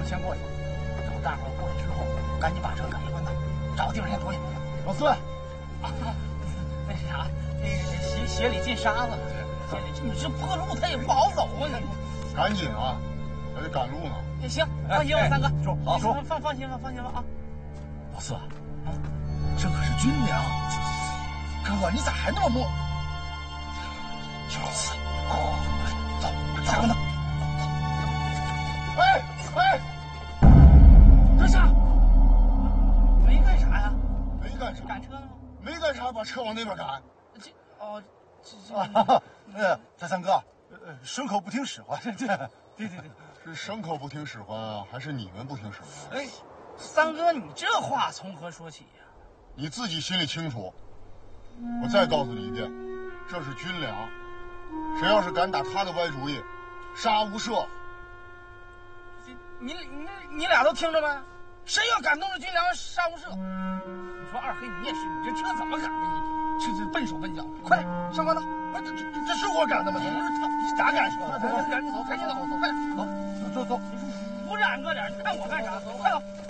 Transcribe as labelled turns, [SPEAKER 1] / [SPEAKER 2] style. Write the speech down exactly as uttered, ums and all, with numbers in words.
[SPEAKER 1] 们先过去，等大伙过去之后，赶紧把车赶一关道，找个地方先躲起来。
[SPEAKER 2] 老孙，
[SPEAKER 1] 啊，那啥，这鞋鞋里进沙子了，鞋里你这破路它也不好走啊，你。
[SPEAKER 2] 赶紧啊，还得赶路呢。
[SPEAKER 1] 也行，放心吧，三哥，
[SPEAKER 2] 叔，好，叔，
[SPEAKER 1] 放放心吧，放心吧啊。
[SPEAKER 2] 老四，这可是军粮，哥，你咋还那么磨？小四，走，下关道。哎哎，
[SPEAKER 1] 阁下，没干啥呀？
[SPEAKER 2] 没干啥。
[SPEAKER 1] 赶车呢？
[SPEAKER 2] 没干啥，把车往那边赶。
[SPEAKER 1] 这哦，这这
[SPEAKER 2] 啊，那这三哥，呃，牲口不听使唤，这这，
[SPEAKER 1] 对对对，
[SPEAKER 2] 是牲口不听使唤啊，还是你们不听使唤？
[SPEAKER 1] 哎，三哥，你这话从何说起呀？
[SPEAKER 2] 你自己心里清楚。我再告诉你一遍，这是军粮，谁要是敢打他的歪主意，杀无赦。
[SPEAKER 1] 你你你俩都听着没？谁要敢动了军粮，杀无赦。你说二黑，你也是，你这车怎么赶的？你这这笨手笨脚，快点上关道！
[SPEAKER 2] 不是，这这这是我赶的吗？
[SPEAKER 1] 不是他，
[SPEAKER 2] 你咋赶车？
[SPEAKER 1] 赶紧走，赶紧走，快点走，走，
[SPEAKER 2] 走走走。
[SPEAKER 1] 不染个点，你看我干啥？快走！